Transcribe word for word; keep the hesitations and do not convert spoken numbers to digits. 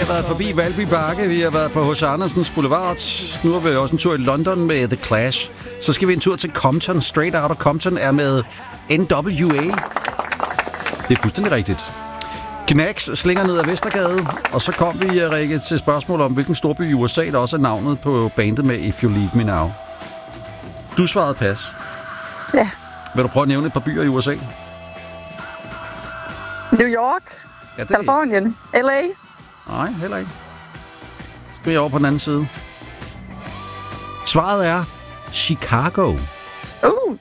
har været forbi Valby Bakke, vi har været på H C Andersens Boulevard. Nu har vi også en tur i London med The Clash. Så skal vi en tur til Compton. Straight Outta Compton er med N W A. Det er fuldstændig rigtigt. Knacks slinger ned ad Vestergade, og så kom vi, Rikke, til spørgsmål om, hvilken storby i U S A, der også er navnet på bandet med If You Leave Me Now. Du svarede pas. Ja. Vil du prøve at nævne et par byer i U S A? New York. Ja, det Kalifornien. L A. Nej, heller ikke. Så skal vi over på den anden side. Svaret er Chicago. Uh.